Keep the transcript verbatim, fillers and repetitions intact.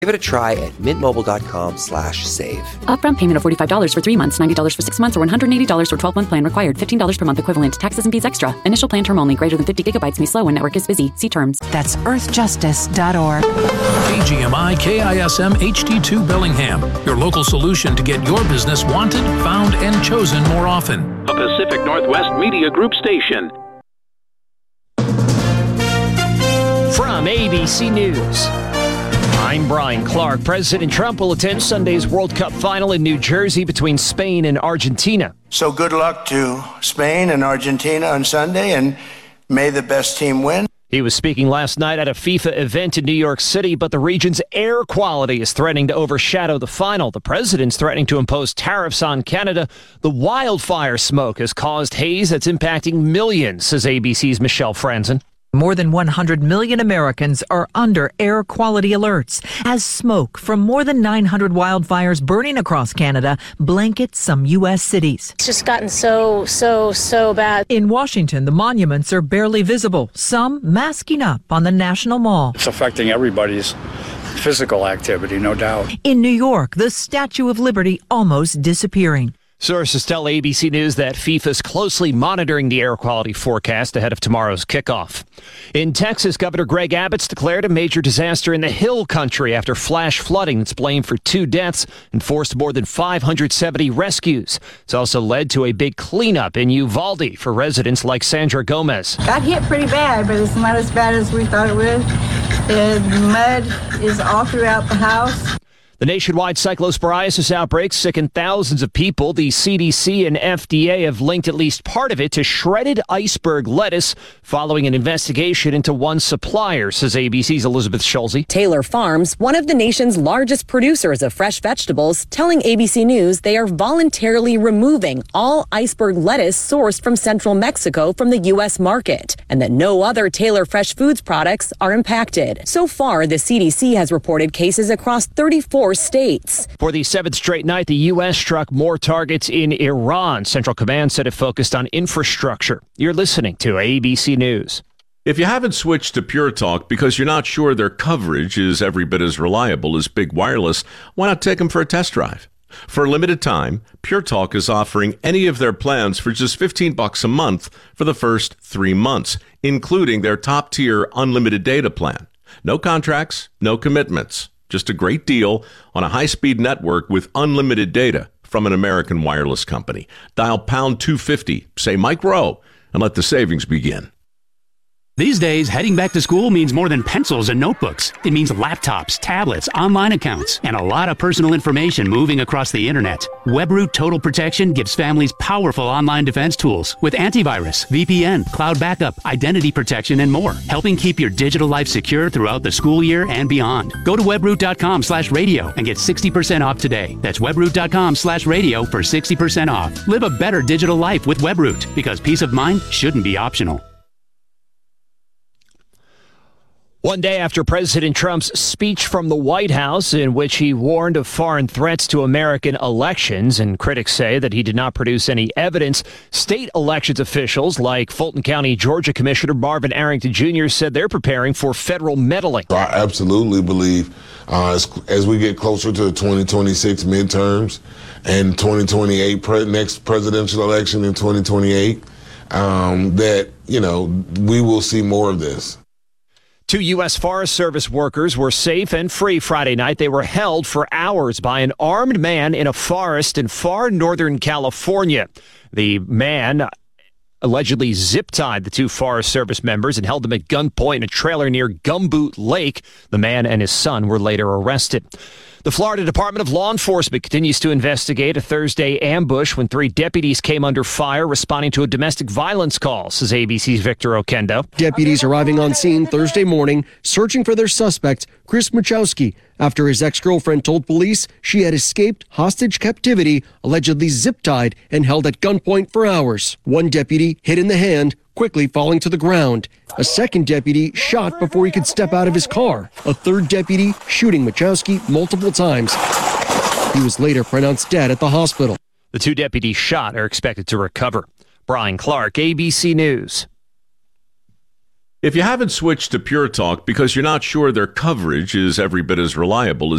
Give it a try at mintmobile.com slash save. Upfront payment of forty-five dollars for three months, ninety dollars for six months, or one hundred eighty dollars for twelve-month plan required. fifteen dollars per month equivalent. Taxes and fees extra. Initial plan term only. Greater than fifty gigabytes may slow when network is busy. See terms. That's earth justice dot org. A G M I K I S M H D two Bellingham. Your local solution to get your business wanted, found, and chosen more often. A Pacific Northwest Media Group station. From A B C News, I'm Brian Clark. President Trump will attend Sunday's World Cup final in New Jersey between Spain and Argentina. So good luck to Spain and Argentina on Sunday, and may the best team win. He was speaking last night at a FIFA event in New York City, but the region's air quality is threatening to overshadow the final. The president's threatening to impose tariffs on Canada. The wildfire smoke has caused haze that's impacting millions, says A B C's Michelle Franzen. More than one hundred million Americans are under air quality alerts as smoke from more than nine hundred wildfires burning across Canada blankets some U S cities. It's just gotten so, so, so bad. In Washington, the monuments are barely visible, some masking up on the National Mall. It's affecting everybody's physical activity, no doubt. In New York, the Statue of Liberty almost disappearing. Sources tell A B C News that FIFA is closely monitoring the air quality forecast ahead of tomorrow's kickoff. In Texas, Governor Greg Abbott's declared a major disaster in the Hill Country after flash flooding that's blamed for two deaths and forced more than five hundred seventy rescues. It's also led to a big cleanup in Uvalde for residents like Sandra Gomez. Got hit pretty bad, but it's not as bad as we thought it would. The mud is all throughout the house. The nationwide cyclosporiasis outbreak sickened thousands of people. The C D C and F D A have linked at least part of it to shredded iceberg lettuce following an investigation into one supplier, says A B C's Elizabeth Schulze. Taylor Farms, one of the nation's largest producers of fresh vegetables, telling A B C News they are voluntarily removing all iceberg lettuce sourced from central Mexico from the U S market, and that no other Taylor Fresh Foods products are impacted. So far, the C D C has reported cases across thirty-four states. For the seventh straight night, the U S struck more targets in Iran. Central Command said it focused on infrastructure. You're listening to A B C News. If you haven't switched to Pure Talk because you're not sure their coverage is every bit as reliable as Big Wireless, why not take them for a test drive? For a limited time, Pure Talk is offering any of their plans for just fifteen bucks a month for the first three months, including their top-tier unlimited data plan. No contracts, no commitments. Just a great deal on a high-speed network with unlimited data from an American wireless company. Dial pound two fifty, say Mike Rowe, and let the savings begin. These days, heading back to school means more than pencils and notebooks. It means laptops, tablets, online accounts, and a lot of personal information moving across the internet. WebRoot Total Protection gives families powerful online defense tools with antivirus, V P N, cloud backup, identity protection, and more, helping keep your digital life secure throughout the school year and beyond. Go to webroot.com slash radio and get sixty percent off today. That's webroot.com slash radio for sixty percent off. Live a better digital life with WebRoot, because peace of mind shouldn't be optional. One day after President Trump's speech from the White House, in which he warned of foreign threats to American elections, and critics say that he did not produce any evidence, state elections officials like Fulton County, Georgia Commissioner Marvin Arrington Junior said they're preparing for federal meddling. I absolutely believe uh, as, as we get closer to the twenty twenty-six midterms and twenty twenty-eight pre- next presidential election in twenty twenty-eight, um, that, you know, we will see more of this. Two U S Forest Service workers were safe and free Friday night. They were held for hours by an armed man in a forest in far northern California. The man allegedly zip-tied the two Forest Service members and held them at gunpoint in a trailer near Gumboot Lake. The man and his son were later arrested. The Florida Department of Law Enforcement continues to investigate a Thursday ambush when three deputies came under fire responding to a domestic violence call, says A B C's Victor Okendo. Deputies arriving on scene Thursday morning, searching for their suspect, Chris Machowski, after his ex-girlfriend told police she had escaped hostage captivity, allegedly zip-tied and held at gunpoint for hours. One deputy hit in the hand, quickly falling to the ground. A second deputy shot before he could step out of his car. A third deputy shooting Machowski multiple times. He was later pronounced dead at the hospital. The two deputies shot are expected to recover. Brian Clark, A B C News. If you haven't switched to Pure Talk because you're not sure their coverage is every bit as reliable as